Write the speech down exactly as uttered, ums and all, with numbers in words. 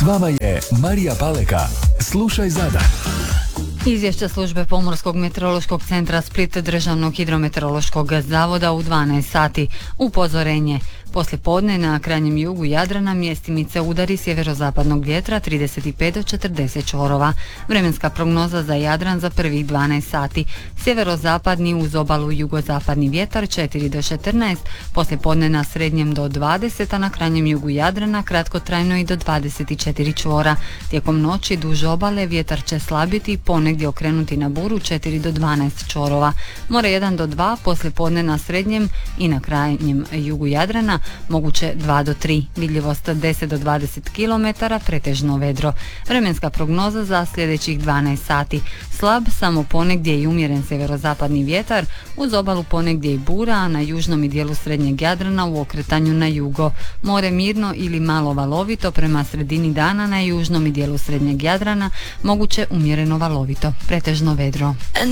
vama je Marija Paleka. Slušaj Zadar. Izvješća službe Pomorskog meteorološkog centra Split Državnog hidrometeorološkog zavoda u dvanaest sati. Upozorenje. Poslije podne na krajnjem jugu Jadrana mjestimice udari sjeverozapadnog vjetra trideset pet do četrdeset čvorova. Vremenska prognoza za Jadran za prvih dvanaest sati. Sjeverozapadni uz obalu jugozapadni vjetar četiri do četrnaest, poslije podne na srednjem do dvadeset, a na krajnjem jugu Jadrana kratkotrajno i do dvadeset četiri čvora. Tijekom noći duž obale vjetar će slabiti i ponegdje okrenuti na buru četiri do dvanaest čvorova. More jedan do dva, poslije podne na srednjem i na krajnjem jugu Jadrana moguće dva do tri, vidljivost deset do dvadeset kilometara, pretežno vedro. Vremenska prognoza za sljedećih dvanaest sati. Slab, samo ponegdje i umjeren sjeverozapadni vjetar, uz obalu ponegdje i bura, a na južnom i dijelu srednjeg Jadrana u okretanju na jugo. More mirno ili malo valovito, prema sredini dana na južnom i dijelu srednjeg Jadrana moguće umjereno valovito, pretežno vedro.